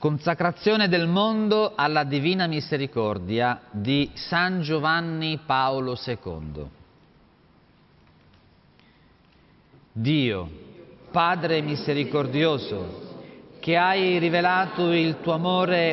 Consacrazione del mondo alla Divina Misericordia di San Giovanni Paolo II. Dio, Padre misericordioso, che hai rivelato il tuo amore